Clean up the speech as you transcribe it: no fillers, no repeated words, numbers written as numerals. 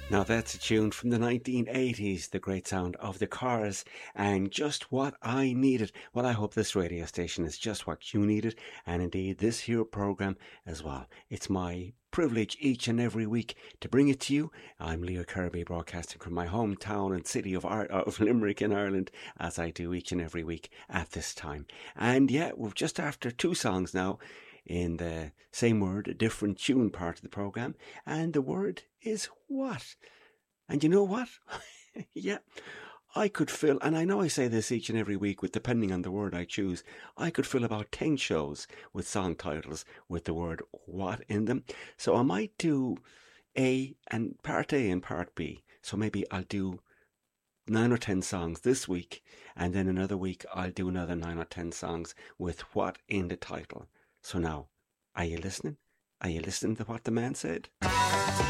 Now that's a tune from the 1980s, the great sound of the Cars, and just what I needed. Well, I hope this radio station is just what you needed, and indeed this here program as well. It's my privilege each and every week to bring it to you. I'm Leo Kirby, broadcasting from my hometown and city of Limerick in Ireland, as I do each and every week at this time. And yeah, we're just after two songs now in the same word, a different tune part of the program, and the word is what? And you know what? Yeah, I could fill, and I know I say this each and every week, with depending on the word I choose, I could fill about 10 shows with song titles with the word what in them. So I might do part A and part B. So maybe I'll do 9 or 10 songs this week, and then another week I'll do another 9 or 10 songs with what in the title. So now, are you listening? Are you listening to what the man said?